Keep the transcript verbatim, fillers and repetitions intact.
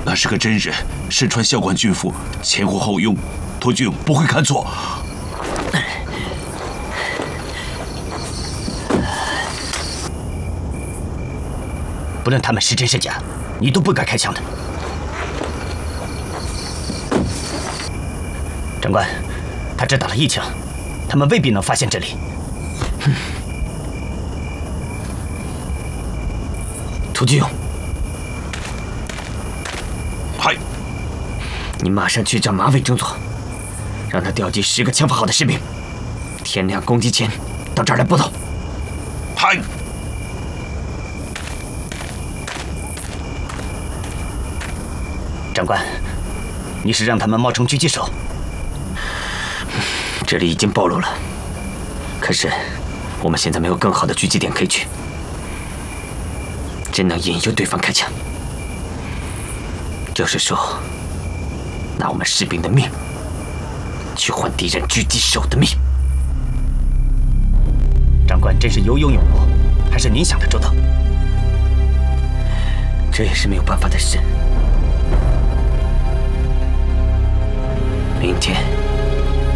那是个真人，身穿校冠军服，前呼后拥，涂俊不会看错。 不论他们是真是假，你都不该开枪的。长官，他只打了一枪，他们未必能发现这里。哼。涂俊勇， 嗨， 你马上去找马尾中佐，让他调集十个枪法好的士兵，天亮攻击前到这儿来报道。 嗨。 长官，你是让他们冒充狙击手？这里已经暴露了，可是我们现在没有更好的狙击点可以去，真能引诱对方开枪。就是说，拿我们士兵的命去换敌人狙击手的命。长官真是有勇有谋，还是您想的周到？这也是没有办法的事。明天